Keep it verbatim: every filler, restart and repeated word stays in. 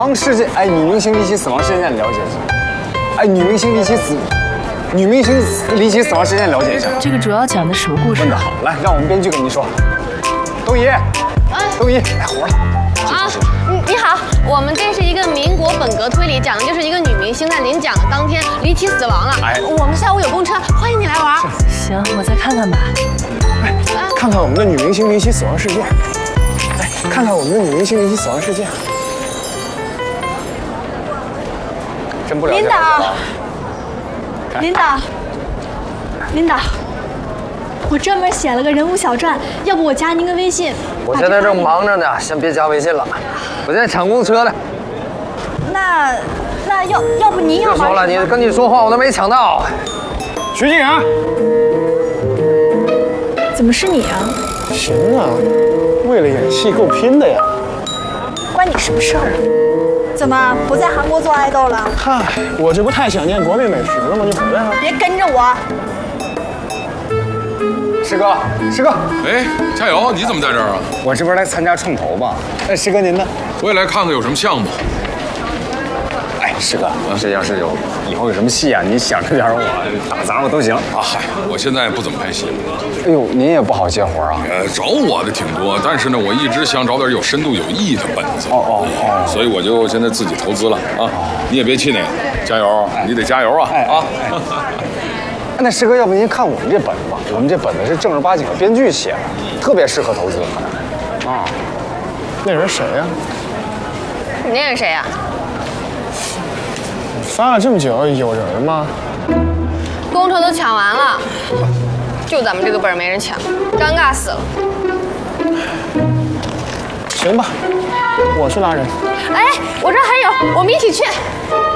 亡事件，哎，女明星离奇死亡事件了解一下。哎，女明星离奇死，女明星离奇死亡事件了解一下。 这个主要讲的什么故事？ 问得好，来，让我们编剧给您说。东姨，东姨，来活了。 啊，你好，我们这是一个民国本格推理，讲的就是一个女明星在领奖的当天离奇死亡了。哎，我们下午有公车，欢迎你来玩。 行，我再看看吧。 哎，看看我们的女明星离奇死亡事件。哎，看看我们的女明星离奇死亡事件。真不了解。 领导，领导，领导，我专门写了个人物小传，要不我加您个微信？ 我现在正忙着呢，先别加微信了。我现在抢公车呢。 那那要要不您要别说了，你跟你说话我都没抢到。 徐静阳， 怎么是你啊？ 行啊，为了演戏够拼的呀。 关你什么事儿啊？怎么不在韩国做爱豆了？ 嗨，我这不太想念国内美食了吗？就回来了。 别跟着我。 师哥，师哥， 哎，加油！你怎么在这儿啊？ 我这不是来参加创投吗？哎，师哥您呢？ 我也来看看有什么项目。 哎，师哥，这要是有以后有什么戏啊，您想着点我，打杂我都行。 啊嗨，我现在不怎么拍戏。 哎呦，您也不好接活啊。 呃，找我的挺多，但是呢，我一直想找点有深度、有意义的本子。 哦哦哦， 所以我就现在自己投资了啊！你也别气馁，加油！你得加油啊！ 哎啊！ 那师哥，要不您看我们这本子吧？我们这本子是正儿八经的编剧写的，特别适合投资。啊，那人谁呀？ 你那是谁呀？ 发了这么久，有人吗？ 公车都抢完了，就咱们这个本儿没人抢，尴尬死了。 行吧，我去拉人。 哎，我这儿还有，我们一起去。